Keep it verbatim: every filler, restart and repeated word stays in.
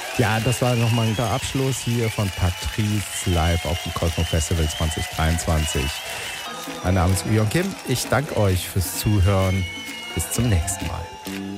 Ja, das war nochmal ein guter Abschluss hier von Patrice live auf dem Cosmo Festival zwanzig dreiundzwanzig. Mein Name ist Uyon Kim. Ich danke euch fürs Zuhören. Bis zum nächsten Mal.